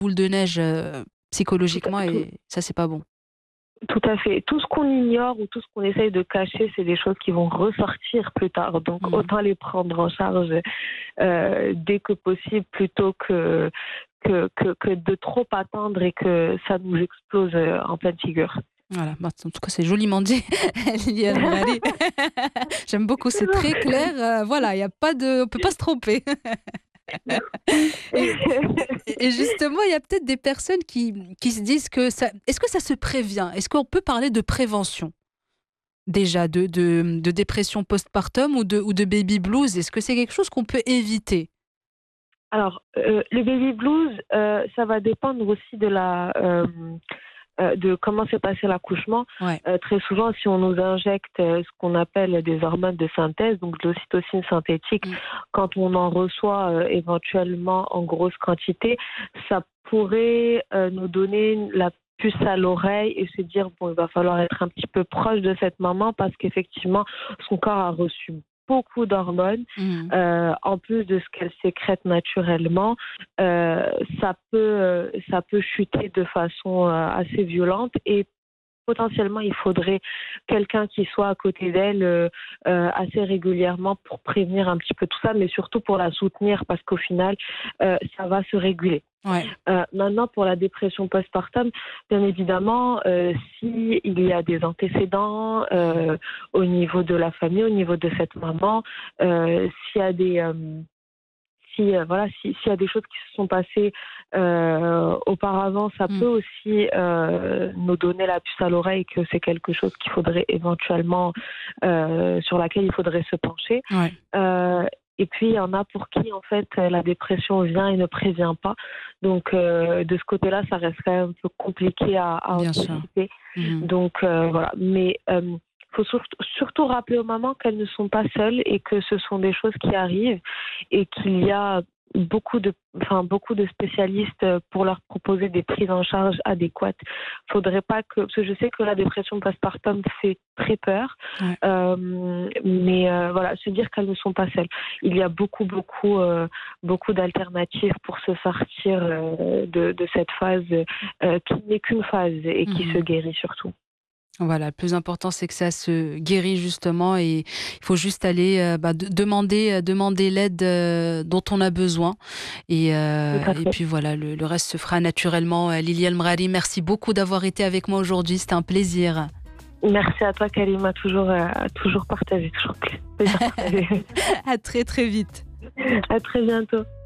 boule de neige psychologiquement Tout, et ça, c'est pas bon. tout à fait. Tout ce qu'on ignore ou tout ce qu'on essaye de cacher, c'est des choses qui vont ressortir plus tard. Donc Mmh. autant les prendre en charge dès que possible plutôt que de trop attendre et que ça nous explose en pleine figure. Voilà, bah, en tout cas, c'est joliment dit, Liliane Mrari. J'aime beaucoup, c'est très clair, voilà, il y a pas de on peut pas se tromper. Et et justement, il y a peut-être des personnes qui se disent que ça est-ce que ça se prévient? Est-ce qu'on peut parler de prévention? Déjà, de dépression postpartum ou de baby blues? Est-ce que c'est quelque chose qu'on peut éviter? Alors, le baby blues, ça va dépendre aussi de comment s'est passé l'accouchement. Ouais. Très souvent, si on nous injecte ce qu'on appelle des hormones de synthèse, donc de l'ocytocine synthétique, Mmh. quand on en reçoit éventuellement en grosse quantité, ça pourrait nous donner la puce à l'oreille et se dire, bon, il va falloir être un petit peu proche de cette maman parce qu'effectivement, son corps a reçu beaucoup d'hormones, Mmh. en plus de ce qu'elle sécrète naturellement, euh, ça peut chuter de façon assez violente et potentiellement, il faudrait quelqu'un qui soit à côté d'elle assez régulièrement pour prévenir un petit peu tout ça, mais surtout pour la soutenir parce qu'au final, ça va se réguler. Ouais. Maintenant, pour la dépression postpartum, bien évidemment, s'il y a des antécédents au niveau de la famille, au niveau de cette maman, s'il y a des voilà, s'il y a des choses qui se sont passées auparavant, ça Mmh. peut aussi nous donner la puce à l'oreille que c'est quelque chose qu'il faudrait éventuellement sur laquelle il faudrait se pencher. Ouais, Euh, et puis il y en a pour qui en fait la dépression vient et ne prévient pas. Donc de ce côté-là, ça reste quand même un peu compliqué à bien sûr. anticiper. Mmh. Donc voilà. Mais faut surtout rappeler aux mamans qu'elles ne sont pas seules et que ce sont des choses qui arrivent et qu'il y a beaucoup de spécialistes pour leur proposer des prises en charge adéquates. Faudrait pas parce que je sais que la dépression postpartum fait très peur, Ouais. mais voilà, se dire qu'elles ne sont pas seules. Il y a beaucoup d'alternatives pour se sortir de cette phase qui n'est qu'une phase et qui se Mmh. guérit surtout. Voilà, le plus important, c'est que ça se guérit justement et il faut juste aller, demander l'aide, dont on a besoin Tout à et fait. puis voilà, le reste se fera naturellement. Liliane Mrari, merci beaucoup d'avoir été avec moi aujourd'hui, c'était un plaisir. Merci à toi, Kalima, toujours partagé, toujours plaisir partagé. À très, très vite. À très bientôt.